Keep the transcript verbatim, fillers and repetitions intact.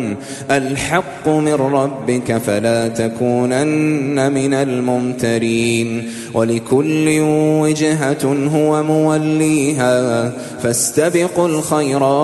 الحق من ربك فلا تكونن من الممترين ولكل وجهة هو موليها فاستبقوا الخيرات